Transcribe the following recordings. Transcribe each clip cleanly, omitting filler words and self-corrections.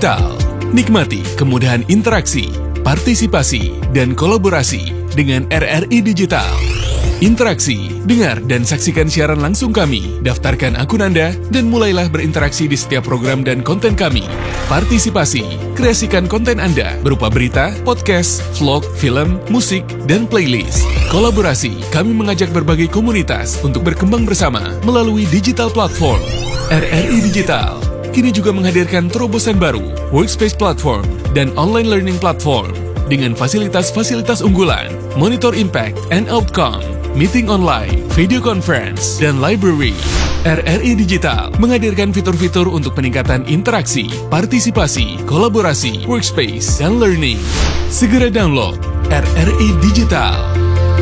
Digital. Nikmati kemudahan interaksi, partisipasi, dan kolaborasi dengan RRI Digital. Interaksi, dengar dan saksikan siaran langsung kami, daftarkan akun Anda, dan mulailah berinteraksi di setiap program dan konten kami. Partisipasi, kreasikan konten Anda berupa berita, podcast, vlog, film, musik, dan playlist. Kolaborasi, kami mengajak berbagai komunitas untuk berkembang bersama melalui digital platform. RRI Digital kini juga menghadirkan terobosan baru, workspace platform, dan online learning platform dengan fasilitas-fasilitas unggulan, monitor impact and outcome, meeting online, video conference, dan library. RRI Digital menghadirkan fitur-fitur untuk peningkatan interaksi, partisipasi, kolaborasi, workspace, dan learning. Segera download RRI Digital.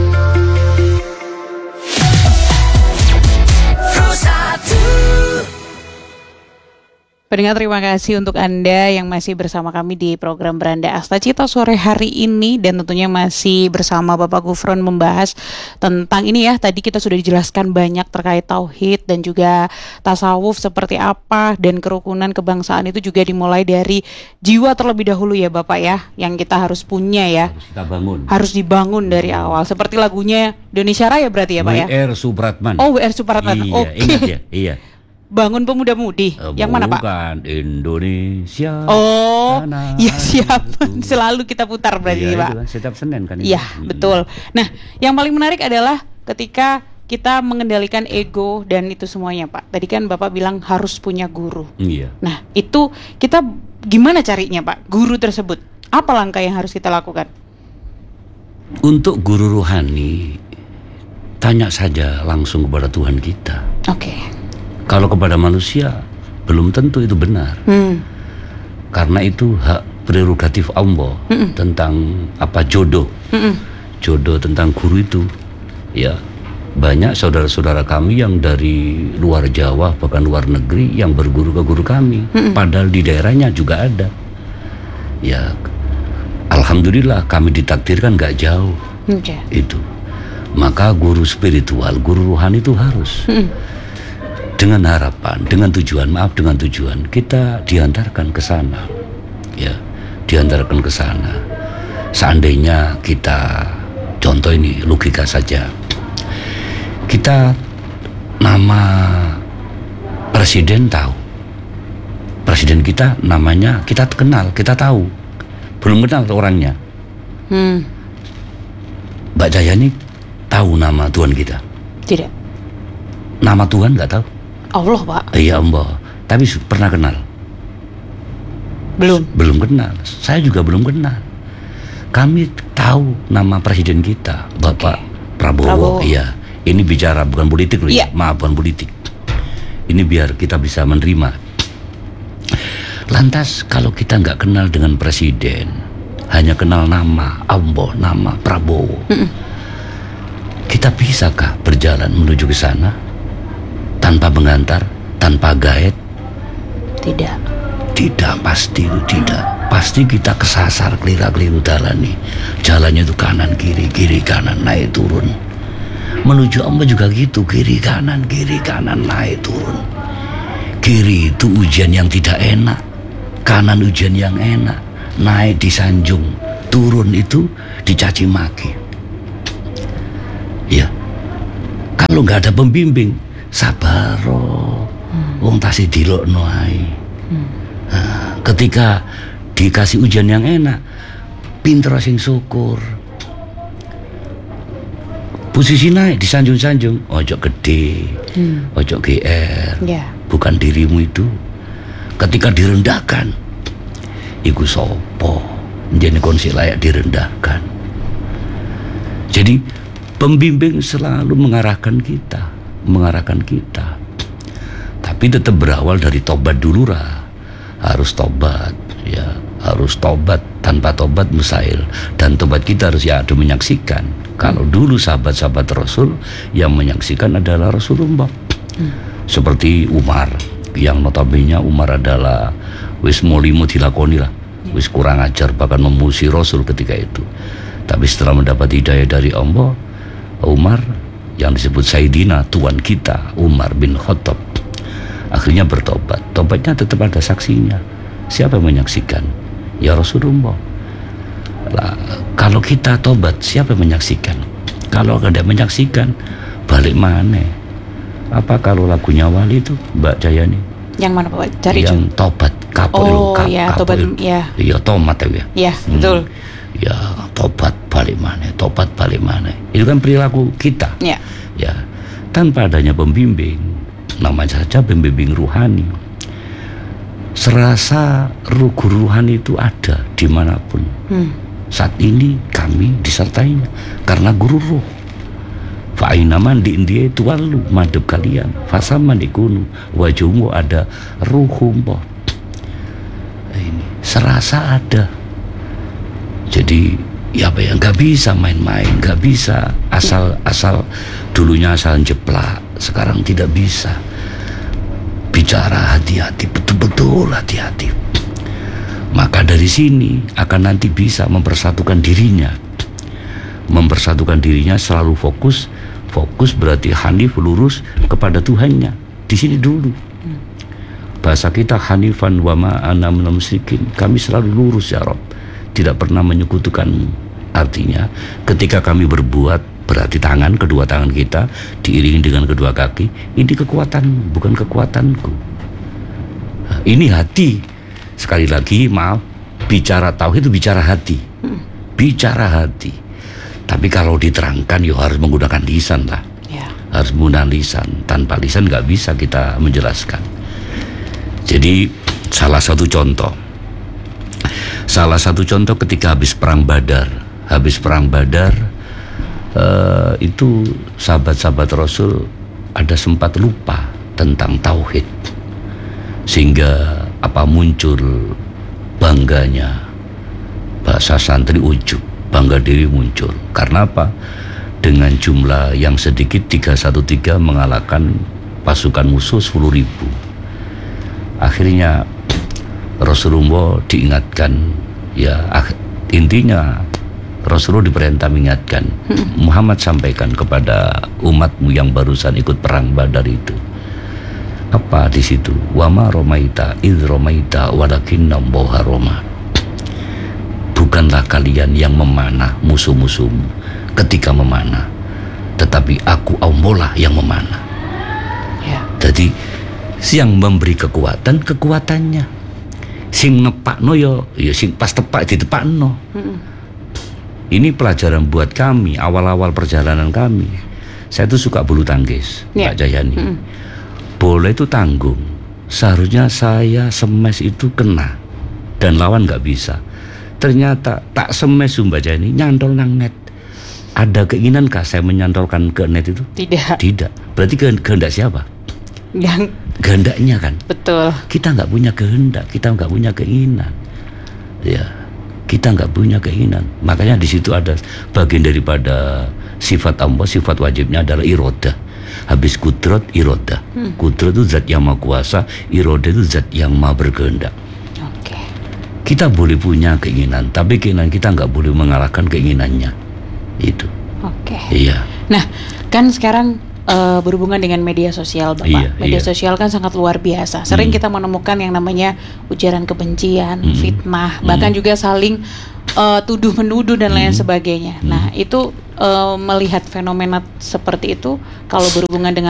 Pendengar, terima kasih untuk Anda yang masih bersama kami di program Beranda Astacita sore hari ini, dan tentunya masih bersama Bapak Gufron membahas tentang ini ya. Tadi kita sudah dijelaskan banyak terkait tauhid dan juga tasawuf seperti apa, dan kerukunan kebangsaan itu juga dimulai dari jiwa terlebih dahulu ya Bapak ya, yang kita harus punya ya. Harus kita bangun. Harus dibangun dari awal. Seperti lagunya Indonesia Raya berarti ya Pak ya? W.R. Supratman. Oh, W.R. Supratman. Iya, Oke. ingat ya? Iya. Bangun Pemuda-Mudi. Yang mana Pak? Bukan, Indonesia. Oh, tanah ya siap. itu. Selalu kita putar berarti Iya, Pak. itu kan setiap Senin kan. Iya, betul. Nah, yang paling menarik adalah ketika kita mengendalikan ego dan itu semuanya Pak. Tadi kan Bapak bilang harus punya guru. Iya. Nah, itu kita gimana carinya Pak? Guru tersebut. Apa langkah yang harus kita lakukan? Untuk guru rohani, tanya saja langsung kepada Tuhan kita. Oke. Kalau kepada manusia, belum tentu itu benar. Karena itu hak prerogatif Allah tentang apa jodoh. Jodoh tentang guru itu. Ya, banyak saudara-saudara kami yang dari luar Jawa, bahkan luar negeri yang berguru ke guru kami. Padahal di daerahnya juga ada. Ya, alhamdulillah kami ditakdirkan gak jauh. Itu. Maka guru spiritual, guru rohani itu harus. Dengan harapan, dengan tujuan kita diantarkan ke sana. Ya, diantarkan ke sana. Seandainya kita, contoh ini logika saja. Kita nama presiden tahu. Presiden kita namanya kita kenal, kita tahu. Belum kenal orangnya. Mbak Jayani tahu nama Tuhan kita? Tidak. Nama Tuhan nggak tahu? Allah Pak. Iya Allah. Tapi pernah kenal? Belum kenal. Saya juga belum kenal. Kami tahu nama presiden kita, Bapak Prabowo. Iya. Ini bicara bukan politik loh ya. Maaf, bukan politik. Ini biar kita bisa menerima. Lantas kalau kita nggak kenal dengan presiden, hanya kenal nama Allah, nama Prabowo, kita bisakah berjalan menuju ke sana tanpa pengantar, tanpa guide? Tidak, pasti itu tidak. Pasti kita kesasar, keliru jalan nih. Jalannya itu kanan kiri, kiri kanan, naik turun. Menuju Allah juga gitu, kiri kanan, naik turun. Kiri itu ujian yang tidak enak, kanan ujian yang enak, naik disanjung, turun itu dicaci maki. Ya, kalau nggak ada pembimbing, sabar, wong tasih dilokno ae. Ketika dikasih ujian yang enak, pinter sing syukur. Posisi naik disanjung-sanjung, ojo gede, ojo GR, bukan dirimu itu. Ketika direndahkan, iku sopo, jadi konsi layak direndahkan. Jadi pembimbing selalu mengarahkan kita. Tapi tetap berawal dari tobat dulu lah. Harus tobat, ya, harus tobat. Tanpa tobat musail. Dan tobat kita harus ya ada menyaksikan. Kalau dulu sahabat-sahabat Rasul yang menyaksikan adalah Rasulullah. Seperti Umar, yang notabene Umar adalah wis molimo dilakoni lah, wis kurang ajar, bahkan memusuhi Rasul ketika itu. Tapi setelah mendapat hidayah dari Allah, Umar yang disebut Sayyidina, tuan kita Umar bin Khattab, akhirnya bertobat. Tobatnya tetap ada saksinya. siapa yang menyaksikan? Ya Rasulullah. Lah, kalau kita tobat, siapa yang menyaksikan? Kalau tidak menyaksikan, balik mana? Apa kalau lagunya Wali itu, Mbak Jayani? Yang mana Pak? Cari yang tobat, tobat, ya. Iya, tomat ya. Iya, betul. Ya, tobat balik mana? Tobat balik mana? Itu kan perilaku kita. Ya. Ya, tanpa adanya pembimbing, namanya saja pembimbing ruhani. Serasa guru ruhani itu ada dimanapun. Saat ini kami disertainya karena guru ruh. Fa'inaman di India itu walu madhab kalian. Fasaman di kuno wajahmu ada ruhumpo. Ini serasa ada. Jadi ya apa ya, nggak bisa main-main, nggak bisa asal dulunya asal jeplak, sekarang tidak bisa. Bicara hati-hati, betul-betul hati-hati. Maka dari sini akan nanti bisa mempersatukan dirinya. Mempersatukan dirinya selalu fokus berarti hanif, lurus kepada Tuhannya. Di sini dulu. Bahasa kita hanifan wa ma ana minal musyrikin. Kami selalu lurus ya Rabb, tidak pernah menyekutukanmu. Artinya ketika kami berbuat, berarti kedua tangan kita diiringi dengan kedua kaki. Ini kekuatanmu, bukan kekuatanku. Ini hati. Sekali lagi maaf, bicara tauhid itu bicara hati. Bicara hati. Tapi kalau diterangkan ya harus menggunakan lisan lah. Harus menggunakan lisan. Tanpa lisan nggak bisa kita menjelaskan. Jadi salah satu contoh ketika habis perang Badar. Itu sahabat-sahabat Rasul ada sempat lupa tentang tauhid, sehingga muncul bangganya, bahasa santri ujub, bangga diri muncul. Karena apa? Dengan jumlah yang sedikit 313 mengalahkan pasukan musuh 10.000. Akhirnya Rasulullah diingatkan, ya intinya Rasulullah diperintah mengingatkan, Muhammad sampaikan kepada umatmu yang barusan ikut perang Badar itu. Apa di situ? Wa ma romaita idh romaita walakinna Allaha roma. Bukanlah kalian yang memanah musuh-musuhmu ketika memanah, tetapi aku Allah yang memanah. Jadi yang memberi kekuatannya, sing nepakno yo sing pas tepak ditepakno. Ini pelajaran buat kami awal-awal perjalanan kami. Saya tuh suka bulu tangkis, Pak Jayani. Bola itu tanggung. Seharusnya saya semes itu kena dan lawan nggak bisa. Ternyata tak semes Mbak Jayani, nyantol nang net. Ada keinginankah saya menyantolkan ke net itu? Tidak. Berarti kehendak siapa? Kehendaknya kan. Betul. Kita nggak punya kehendak, kita nggak punya keinginan. Ya. Kita nggak punya keinginan. Makanya di situ ada bagian daripada sifat Allah, sifat wajibnya adalah irodah. Habis kudrat, irodah. Kudrat itu zat yang maha kuasa, irodah itu zat yang maha berkehendak. Kita boleh punya keinginan, tapi keinginan kita nggak boleh mengalahkan keinginannya. Itu. Iya. Nah, kan sekarang berhubungan dengan media sosial, Bapak. Media sosial kan sangat luar biasa. Sering kita menemukan yang namanya ujaran kebencian, fitnah, bahkan juga saling tuduh-menuduh dan lain sebagainya. Nah, itu melihat fenomena seperti itu, kalau berhubungan dengan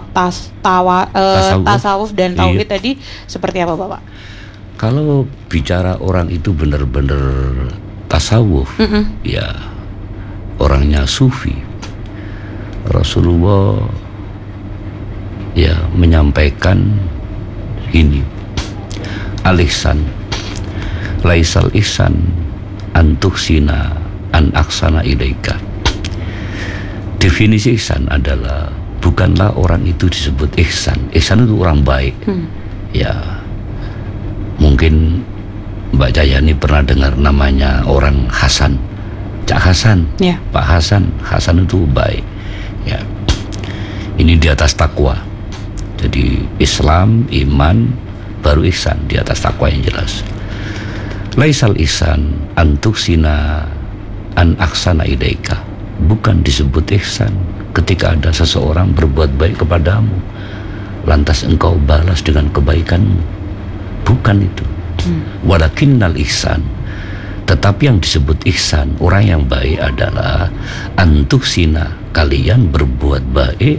tasawuf dan tauhid tadi, seperti apa, Bapak? Kalau bicara orang itu benar-benar tasawuf, ya orangnya sufi. Rasulullah ya menyampaikan ini, al-ihsan laisal ihsan antuhsina an aksana ilaika. Definisi ihsan adalah bukanlah orang itu disebut ihsan. Ihsan itu orang baik. Ya mungkin Mbak Jayani pernah dengar namanya orang Hasan, Cak Hasan, Pak Hasan. Hasan itu baik. Ya, ini di atas takwa. Jadi Islam, iman, baru ihsan, di atas takwa yang jelas. Laisal ihsan antuksina an aksana ilaika. Bukan disebut ihsan ketika ada seseorang berbuat baik kepadamu, lantas engkau balas dengan kebaikanmu. Bukan itu. Walakinnal ihsan, tetapi yang disebut ihsan, orang yang baik adalah antuhsina, kalian berbuat baik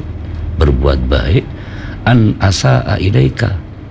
an asa'a ilaika,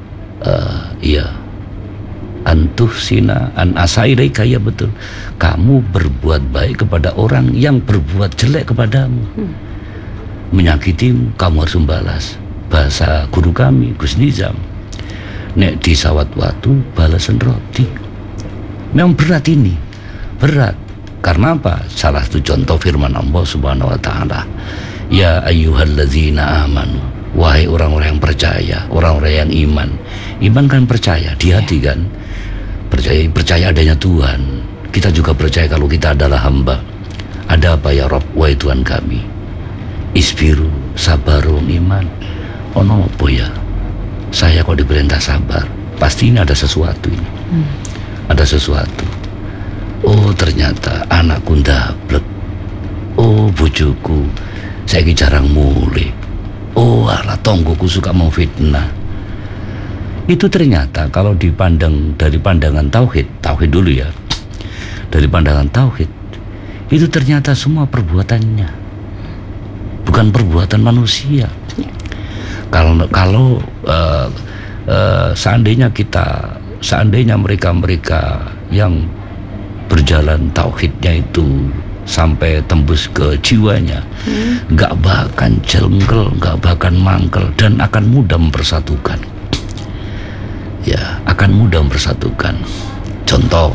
antuhsina an asa'a ilaika, ya betul, kamu berbuat baik kepada orang yang berbuat jelek kepadamu, menyakitimu, kamu harus membalas. Bahasa guru kami Gus Nizam, nek disawat watu balasan roti. Memang berat ini, berat. Karena apa? Salah satu contoh firman Allah Subhanahu wa taala, ya ayyuhalladzina amanu, wahai orang-orang yang percaya, orang-orang yang iman. Iman kan percaya di hati kan, percaya adanya Tuhan. Kita juga percaya kalau kita adalah hamba. Ada apa ya Rob, wahai Tuhan kami, isbiru, sabarun, iman. Ono apa ya, saya kok diperintah sabar, pasti ini ada sesuatu ini. Ada sesuatu. Oh ternyata anakku ndablek. Oh bojoku saiki jarang mulih. Oh alah tonggoku suka memfitnah. Itu ternyata kalau dipandang dari pandangan tauhid dulu ya, dari pandangan tauhid, itu ternyata semua perbuatannya, bukan perbuatan manusia. Kalau seandainya mereka yang berjalan tauhidnya itu sampai tembus ke jiwanya, nggak bahkan jengkel, nggak bahkan mangkel, dan akan mudah mempersatukan. Ya, akan mudah mempersatukan. Contoh.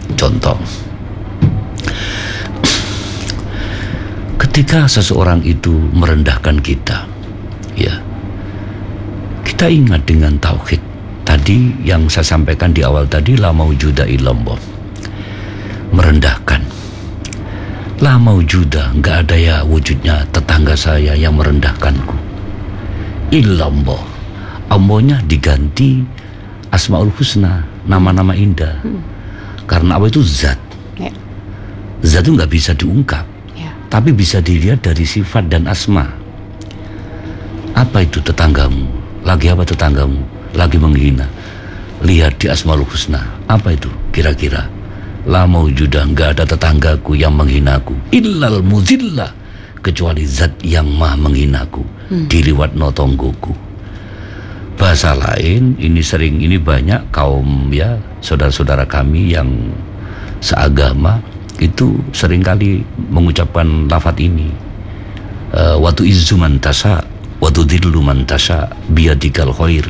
Ketika seseorang itu merendahkan kita, ya, kita ingat dengan tauhid tadi yang saya sampaikan di awal tadi, la maujuda illallah, merendahkan. La maujuda, nggak ada ya wujudnya tetangga saya yang merendahkanku. Illallah, Allahnya diganti Asmaul Husna, nama-nama indah. Karena apa? Itu zat. Zat itu nggak bisa diungkap, tapi bisa dilihat dari sifat dan asma. Apa itu tetanggamu? Lagi apa tetanggamu? Lagi menghina. Lihat di Asmaul Husna. Apa itu kira-kira? La maujudah, nggak ada tetanggaku yang menghinaku. Illal muzillah, kecuali zat yang maha menghinaku. Diliwat notonggoku. Bahasa lain, ini banyak kaum ya, saudara-saudara kami yang seagama itu seringkali mengucapkan lafaz ini. Watu izzu man tasha, watu dhillu man tasha, biyadikal khair.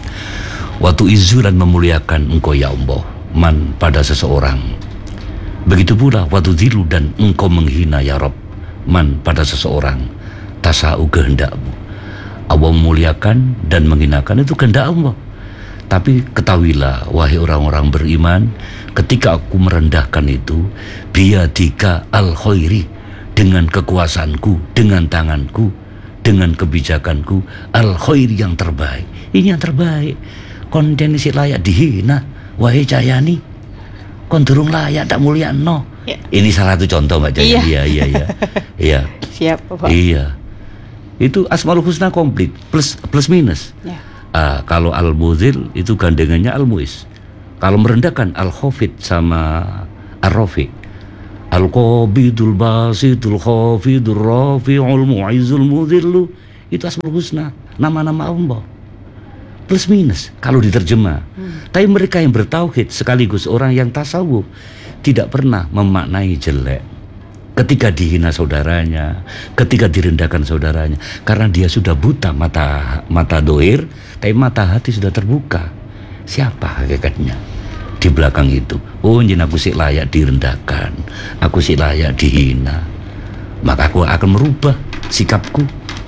Watu izzu, dan memuliakan engkau ya Allah, man pada seseorang. Begitu pula watu dhillu, dan engkau menghina ya Rabb, man pada seseorang. Tasa'u, kehendakmu. Allah memuliakan dan menghinakan itu kehendak Allah. Tapi ketahuilah wahai orang-orang beriman, ketika aku merendahkan itu, biyadika al khairi, dengan kekuasaanku, dengan tanganku, dengan kebijakanku, al khairi, yang terbaik. Ini yang terbaik. Konten isi layak dihina, wahai Cahyani, kon durung layak tak mulia no. Ya. Ini salah satu contoh Mbak Cahyani. Iya. Siap Bapak. Iya. Itu Asmaul Husna komplit, plus minus. Ya. Kalau Al-Muzil itu gandengannya Al-Muiz. Kalau merendahkan Al-Khafid sama Ar-Rafi. Al-Qabidul Basidul Khafidul Rafi'ul Mu'izzul Muzillu, itu Asmaul Husna, nama-nama Allah. Plus minus kalau diterjemah. Tapi mereka yang bertauhid sekaligus orang yang tasawuf tidak pernah memaknai jelek ketika dihina saudaranya, ketika direndahkan saudaranya, karena dia sudah buta mata dohir, tapi mata hati sudah terbuka. Siapa hakikatnya di belakang itu? Oh, jin aku sih layak direndahkan, aku sih layak dihina, maka aku akan merubah sikapku.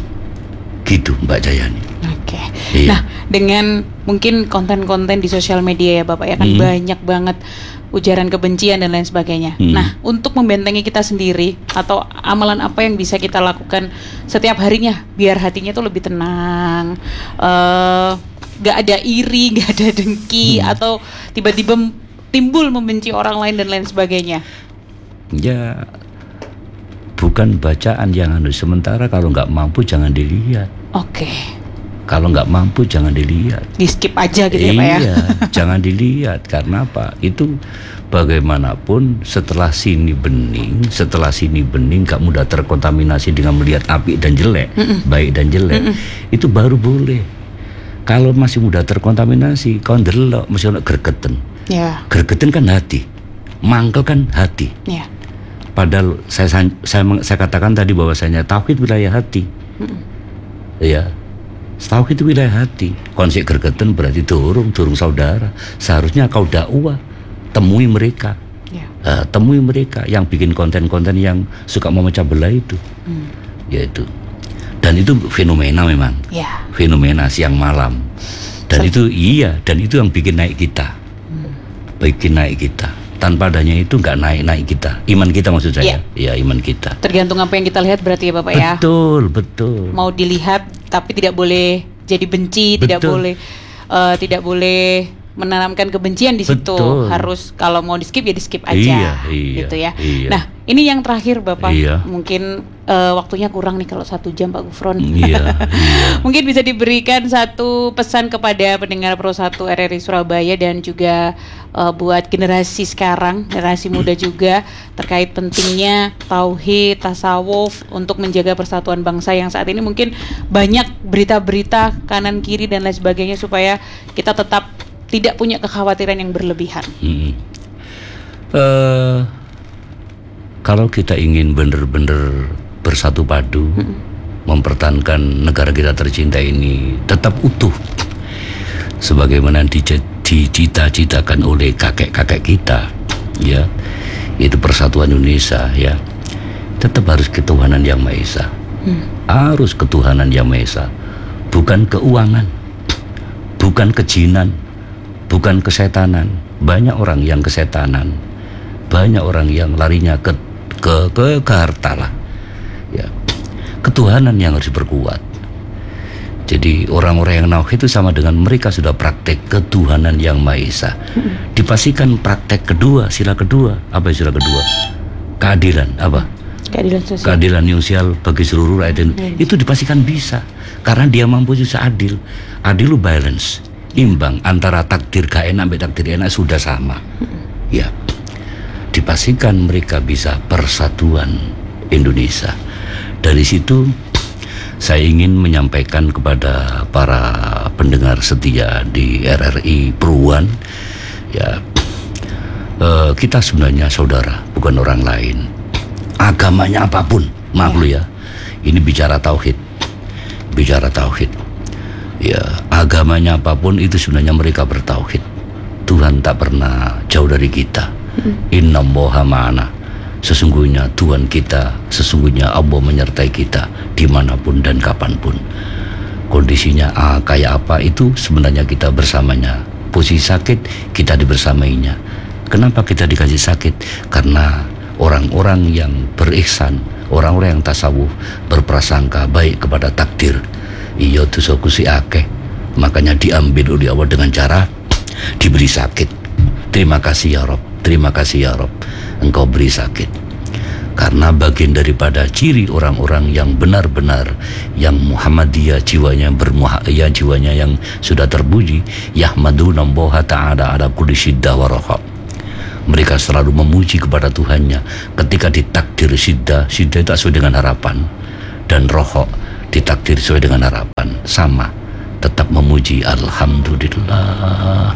Gitu Mbak Cahyani. Oke. Iya. Nah, dengan mungkin konten-konten di sosial media ya Bapak ya, kan banyak banget ujaran kebencian dan lain sebagainya. Nah, untuk membentengi kita sendiri, atau amalan apa yang bisa kita lakukan setiap harinya biar hatinya tuh lebih tenang, gak ada iri, gak ada dengki, atau tiba-tiba timbul membenci orang lain dan lain sebagainya? Ya, bukan bacaan yang sementara, kalau nggak mampu jangan dilihat. Oke. Kalau nggak mampu jangan dilihat. Di skip aja gitu ya Pak ya. Iya, jangan dilihat. Karena apa? Itu bagaimanapun setelah sini bening nggak mudah terkontaminasi dengan melihat apik dan jelek, baik dan jelek. Itu baru boleh. Kalau masih mudah terkontaminasi, kau ndelok mesti ono gregeten. Ya. Gregeten kan hati, mangkel kan hati. Ya. Padahal saya katakan tadi bahwasanya tauhid wilayah hati. Ya. Tauhid itu wilayah hati. Konsep gregeten berarti durung saudara. Seharusnya kau dakwah, temui mereka. Ya. Temui mereka yang bikin konten-konten yang suka memecah belah itu. Yaitu. Dan itu fenomena memang. Ya. Fenomena siang malam. Dan itu yang bikin naik kita. Bikin naik kita. Tanpa adanya itu nggak naik kita. Iman kita maksud saya. Ya, iman kita. Tergantung apa yang kita lihat berarti ya Bapak ya. Betul. Mau dilihat tapi tidak boleh jadi benci, tidak boleh menanamkan kebencian di situ. Harus kalau mau di skip ya di skip aja. Gitu ya. Iya. Nah, ini yang terakhir Bapak. Mungkin waktunya kurang nih kalau 1 jam Pak Gufron. Iya. Mungkin bisa diberikan satu pesan kepada pendengar Pro 1 RRI Surabaya dan juga buat generasi sekarang, generasi muda juga terkait pentingnya tauhid, tasawuf untuk menjaga persatuan bangsa yang saat ini mungkin banyak berita-berita kanan kiri dan lain sebagainya supaya kita tetap tidak punya kekhawatiran yang berlebihan. Kalau kita ingin benar-benar bersatu padu, mempertahankan negara kita tercinta ini tetap utuh, sebagaimana dicita-citakan oleh kakek-kakek kita, ya, itu persatuan Indonesia, ya, tetap harus ketuhanan yang Maha Esa, harus ketuhanan yang Maha Esa, bukan keuangan, bukan kejinan, bukan kesetanan. Banyak orang yang kesetanan, banyak orang yang larinya ke harta lah. Ya, ketuhanan yang harus diperkuat. Jadi orang-orang yang nauhid itu sama dengan mereka sudah praktek ketuhanan yang Maha Esa. Dipastikan praktek kedua, sila kedua. Apa sila kedua? Keadilan. Apa? Keadilan sosial. Keadilan sosial bagi seluruh rakyat Indonesia. Itu dipastikan bisa. Karena dia mampu juga adil. Adil lu balance, imbang antara takdir gak enak sampai takdir enak sudah sama. Ya. Dipastikan mereka bisa persatuan Indonesia. Dari situ saya ingin menyampaikan kepada para pendengar setia di RRI Peruan, ya, kita sebenarnya saudara, bukan orang lain. Agamanya apapun, maaf lu ya. Ini bicara tauhid. Ya, agamanya apapun itu sebenarnya mereka bertauhid. Tuhan tak pernah jauh dari kita. Innallaha ma'ana. Sesungguhnya Tuhan kita, sesungguhnya Allah menyertai kita dimanapun dan kapanpun. Kondisinya kayak apa itu sebenarnya kita bersamanya. Posisi sakit kita dibersamainya. Kenapa kita dikasih sakit? Karena orang-orang yang berihsan, orang-orang yang tasawuf berprasangka baik kepada takdir. Iya dosaku si akeh, makanya diambil oleh Allah dengan cara diberi sakit. Terima kasih ya Rob, terima kasih ya Rob, engkau beri sakit. Karena bagian daripada ciri orang-orang yang benar-benar yang Muhammadiyah, jiwanya yang sudah terpuji, yahmaduna Allah ta'ala ala kulli syiddah wa rahab. Mereka selalu memuji kepada Tuhannya ketika ditakdir syiddah itu sesuai dengan harapan, dan rohok ditakdir sesuai dengan harapan, sama, tetap memuji alhamdulillah,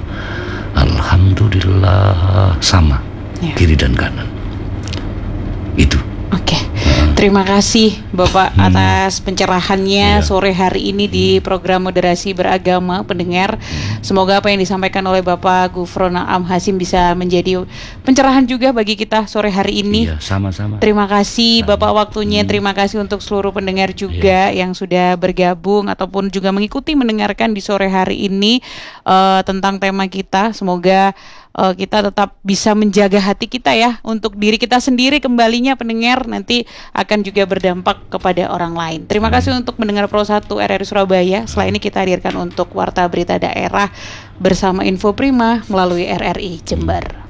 sama, kiri dan kanan. Itu. Oke. Terima kasih Bapak atas pencerahannya sore hari ini di program Moderasi Beragama pendengar. Semoga apa yang disampaikan oleh Bapak Gufron Naam Hasim bisa menjadi pencerahan juga bagi kita sore hari ini. Iya, sama-sama. Terima kasih Bapak waktunya. Terima kasih untuk seluruh pendengar juga yang sudah bergabung ataupun juga mengikuti mendengarkan di sore hari ini tentang tema kita. Semoga kita tetap bisa menjaga hati kita ya untuk diri kita sendiri, kembalinya pendengar nanti akan juga berdampak kepada orang lain. Terima kasih untuk mendengar Pro 1 RRI Surabaya. Setelah ini kita hadirkan untuk Warta Berita Daerah bersama Info Prima melalui RRI Jember.